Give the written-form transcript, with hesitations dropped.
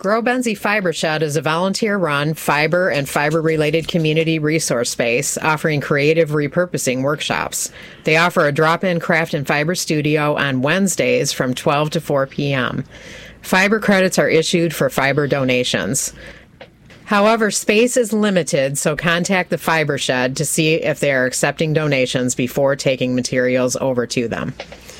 Grow Benzie Fiber Shed is a volunteer-run fiber and fiber-related community resource space offering creative repurposing workshops. They offer a drop-in craft and fiber studio on Wednesdays from 12 to 4 p.m. Fiber credits are issued for fiber donations. However, space is limited, so contact the Fiber Shed to see if they are accepting donations before taking materials over to them.